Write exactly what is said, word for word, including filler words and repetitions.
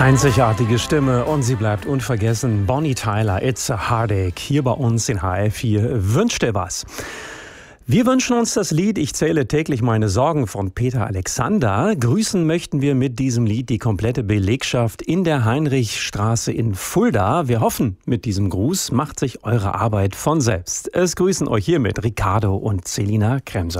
Einzigartige Stimme und sie bleibt unvergessen. Bonnie Tyler, It's a Heartache, hier bei uns in H R vier. Wünsch dir was. Wir wünschen uns das Lied Ich zähle täglich meine Sorgen von Peter Alexander. Grüßen möchten wir mit diesem Lied die komplette Belegschaft in der Heinrichstraße in Fulda. Wir hoffen, mit diesem Gruß macht sich eure Arbeit von selbst. Es grüßen euch hiermit Ricardo und Selina Kremser.